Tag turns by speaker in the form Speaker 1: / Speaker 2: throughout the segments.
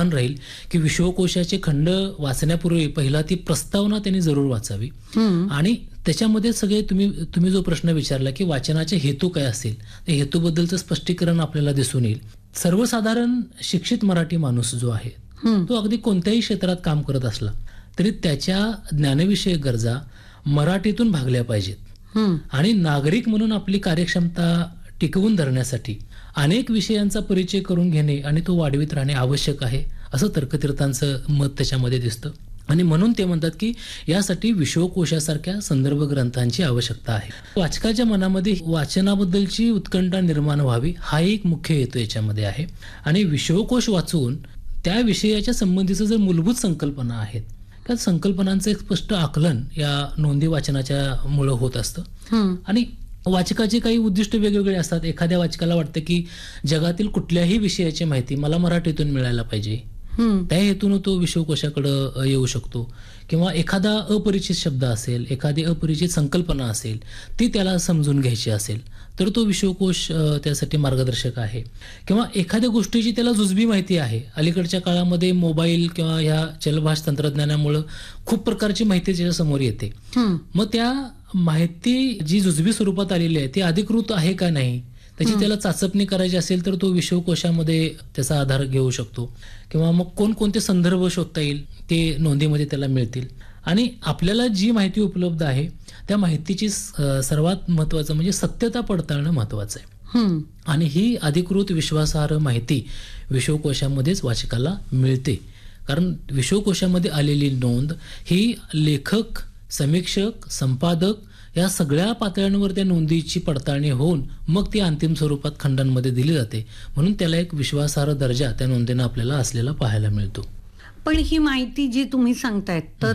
Speaker 1: आवाहन राहील की विश्वकोशाचे खंड वाचण्यापूर्वी पहिला ती प्रस्तावना त्यांनी जरूर वाचावी. आणि त्याच्यामध्ये सगळे तुम्ही जो प्रश्न विचारला की वाचनाचे हेतू काय असेल, त्या हेतूबद्दलचं स्पष्टीकरण आपल्याला दिसून येईल. सर्वसाधारण शिक्षित मराठी माणूस जो आहे तो अगदी कोणत्याही क्षेत्रात काम करत असला तरी त्याच्या ज्ञानविषयक गरजा मराठीतून भागल्या पाहिजेत. आणि नागरिक म्हणून आपली कार्यक्षमता टिकवून धरण्यासाठी अनेक विषयांचा परिचय करून घेणे आणि तो वाढवीत राहणे आवश्यक आहे, असं तर्कतीर्थांचं मत त्याच्यामध्ये दिसतं. आणि म्हणून ते म्हणतात की यासाठी विश्वकोशासारख्या संदर्भ ग्रंथांची आवश्यकता आहे. वाचकाच्या मनामध्ये वाचनाबद्दलची उत्कंठा निर्माण व्हावी हा एक मुख्य हेतू याच्यामध्ये आहे. आणि विश्वकोश वाचून त्या विषयाच्या संबंधीचं जर मूलभूत संकल्पना आहेत त्या संकल्पनांचं एक स्पष्ट आकलन या नोंदी वाचनाच्या मुळे होत असतं. आणि वाचकाचे काही उद्दिष्ट वेगवेगळे असतात. एखाद्या वाचकाला वाटतं की जगातील कुठल्याही विषयाची माहिती मला मराठीतून मिळायला पाहिजे, त्या हेतून तो विश्वकोशाकडे येऊ शकतो. किंवा एखादा अपरिचित शब्द असेल, एखादी अपरिचित संकल्पना असेल, ती त्याला समजून घ्यायची असेल तर तो विश्वकोश त्यासाठी मार्गदर्शक आहे. किंवा एखाद्या गोष्टीची त्याला जुजबी माहिती आहे. अलीकडच्या काळामध्ये मोबाईल किंवा ह्या चलभाष तंत्रज्ञानामुळे खूप प्रकारची माहिती त्याच्या समोर येते. मग त्या माहिती जी जुजबी स्वरूपात आलेली आहे ती अधिकृत आहे का नाही त्याची त्याला चाचपणी करायची असेल तर तो विश्वकोशामध्ये त्याचा आधार घेऊ शकतो. किंवा मग कोणकोणते संदर्भ शोधता येईल ते नोंदीमध्ये त्याला मिळतील. आणि आपल्याला जी माहिती उपलब्ध आहे त्या माहितीची सर्वात महत्वाचं म्हणजे सत्यता पडताळणं महत्वाचं आहे. आणि ही अधिकृत विश्वासार्ह माहिती विश्वकोशामध्येच वाचकाला मिळते. कारण विश्वकोशामध्ये आलेली नोंद ही लेखक, समीक्षक, संपादक या सगळ्या पातळ्यांवर त्या नोंदीची पडताळणी होऊन मग ती अंतिम स्वरूपात खंडांमध्ये दिली जाते. म्हणून त्याला एक विश्वासार्ह दर्जा त्या नोंदीनं आपल्याला असलेला पाहायला मिळतो.
Speaker 2: पण ही माहिती जी तुम्ही सांगतायत तर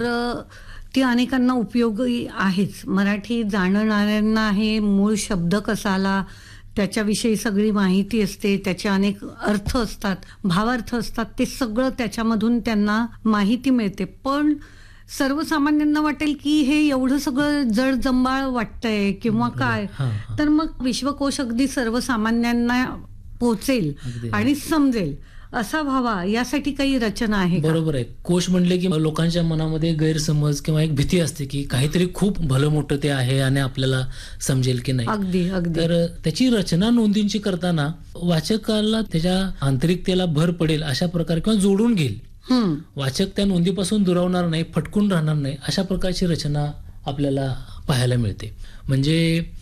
Speaker 2: ती अनेकांना उपयोगी आहेच. मराठी जाणणाऱ्यांना हे मूळ शब्द कसा आला त्याच्याविषयी सगळी माहिती असते, त्याचे अनेक अर्थ असतात, भावार्थ असतात, ते सगळं त्याच्यामधून त्यांना माहिती मिळते. पण सर्वसामान्यांना वाटेल की हे एवढं सगळं जड जंबाळ वाटतंय किंवा काय, तर मग विश्वकोश अगदी सर्वसामान्यांना पोहोचेल आणि समजेल असा व्हावा यासाठी काही रचना आहे.
Speaker 1: बरोबर आहे. कोश म्हणले की लोकांच्या मनामध्ये गैरसमज किंवा एक भीती असते की काहीतरी खूप भलं मोठं ते आहे आणि आपल्याला समजेल की नाही.
Speaker 2: अगदी अगदी.
Speaker 1: तर त्याची रचना नोंदींची करताना वाचकाला त्याच्या आंतरिकतेला भर पडेल अशा प्रकारे किंवा जोडून घेईल. वाचक त्या नोंदीपासून दुरावणार नाही, फटकून राहणार नाही अशा प्रकारची रचना आपल्याला पाहायला मिळते. म्हणजे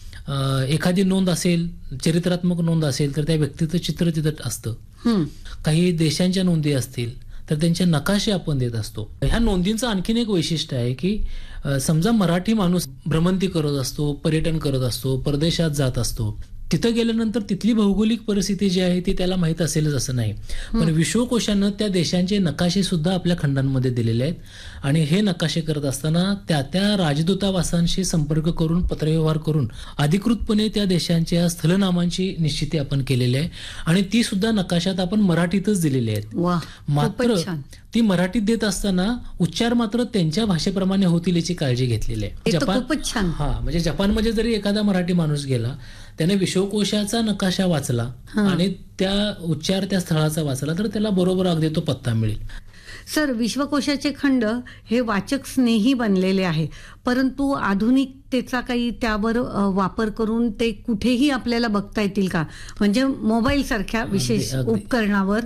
Speaker 1: एखादी नोंद असेल, चरित्रात्मक नोंद असेल तर त्या व्यक्तीचं चित्र तिथं असतं. काही देशांच्या नोंदी असतील तर त्यांचे नकाशे आपण देत असतो. ह्या नोंदींचं आणखीन एक वैशिष्ट्य आहे की समजा मराठी माणूस भ्रमंती करत असतो, पर्यटन करत असतो, परदेशात जात असतो, तिथं गेल्यानंतर तिथली भौगोलिक परिस्थिती जी आहे ती त्याला माहित असेलच असं नाही. पण विश्वकोशानं त्या देशांचे नकाशे सुद्धा आपल्या खंडांमध्ये दिलेले आहेत. आणि हे नकाशे करत असताना त्या राजदूतावासांशी संपर्क करून, पत्रव्यवहार करून अधिकृतपणे त्या देशांच्या स्थलनामांची निश्चिती आपण केलेली आहे. आणि ती सुद्धा नकाशात आपण मराठीतच दिलेली आहेत. मात्र ती मराठीत देत असताना उच्चार मात्र त्यांच्या भाषेप्रमाणे होतील याची काळजी घेतलेली आहे. म्हणजे जपानमध्ये जरी एखादा मराठी माणूस गेला त्याने विश्वकोशाचा नकाशा वाचला आणि त्या उच्चार त्या स्थळाचा वाचला तर त्याला बरोबर अगदी तो पत्ता मिळेल.
Speaker 2: सर, विश्वकोशाचे खंड हे वाचक स्नेही बनलेले आहे, परंतु आधुनिकतेचा काही त्यावर वापर करून ते कुठेही आपल्याला बघता येतील का? म्हणजे मोबाईल सारख्या विशेष उपकरणावर.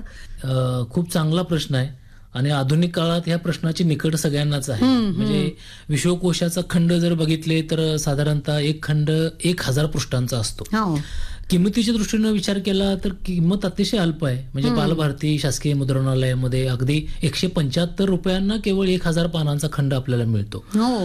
Speaker 1: खूप चांगला प्रश्न आहे. आणि आधुनिक काळात ह्या प्रश्नाची निकड सगळ्यांनाच आहे. म्हणजे विश्वकोशाचा खंड जर बघितले तर साधारणतः एक खंड 1000 पृष्ठांचा असतो. किंमतीच्या दृष्टीने विचार केला तर किंमत अतिशय अल्प आहे. म्हणजे बालभारती शासकीय मुद्रणालयामध्ये अगदी 175 रुपयांना केवळ 1000 पानांचा खंड आपल्याला मिळतो.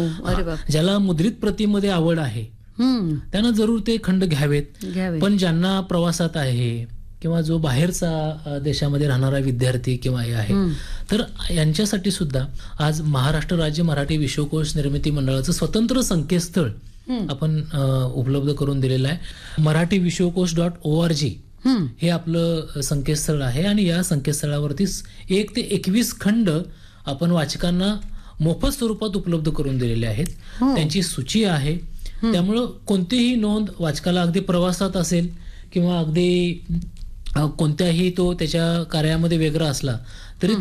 Speaker 1: ज्याला मुद्रित प्रतीमध्ये आवड आहे त्यांना जरूर ते खंड घ्यावेत. पण ज्यांना प्रवासात आहे किंवा जो बाहेरचा देशामध्ये राहणारा विद्यार्थी किंवा हे आहे तर यांच्यासाठी सुद्धा आज महाराष्ट्र राज्य मराठी विश्वकोश निर्मिती मंडळाचं स्वतंत्र संकेतस्थळ आपण उपलब्ध करून दिलेलं आहे. मराठी विश्वकोश.org हे आपलं संकेतस्थळ आहे. आणि या संकेतस्थळावरती 1 ते 21 खंड आपण वाचकांना मोफत स्वरूपात उपलब्ध करून दिलेले आहेत. त्यांची सूची आहे. त्यामुळं कोणतीही नोंद वाचकाला अगदी प्रवासात असेल किंवा अगदी कोणत्याही तो त्याच्या कार्यामध्ये वेगळा असला तरी